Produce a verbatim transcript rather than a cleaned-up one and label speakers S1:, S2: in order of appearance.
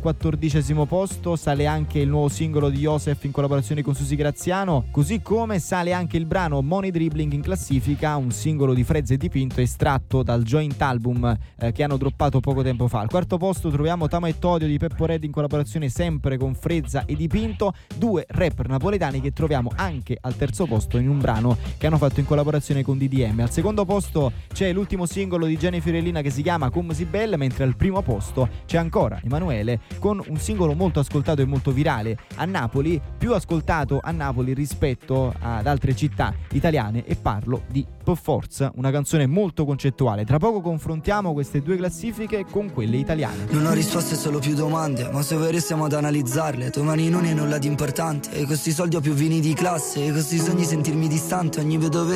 S1: quattordicesimo posto, sale anche il nuovo singolo di Joseph in collaborazione con Susi Graziano, così come sale anche il brano Money Dribbling in classifica, un singolo di Frezza e Dipinto estratto dal joint album eh, che hanno droppato poco tempo fa. Al quarto posto troviamo Tama e Todio di Peppo Red in collaborazione sempre con Frezza e Dipinto, due rapper napoletani che troviamo anche al terzo posto in un brano che hanno fatto in collaborazione con D D M. Al secondo posto c'è l'ultimo singolo di Jenny Fiorellina che si chiama Come si bella, mentre al primo posto c'è ancora Emanuele con un singolo molto ascoltato e molto virale a Napoli, più ascoltato a Napoli rispetto ad altre città italiane, e parlo di Per Forza, una canzone molto concettuale. Tra poco confrontiamo queste due classifiche con quelle italiane.
S2: Non ho risposte, solo più domande, ma se vorremmo ad analizzarle, domani non è nulla di importante, e con questi soldi ho più vini di classe, e con questi sogni sentirmi distante, ogni vedo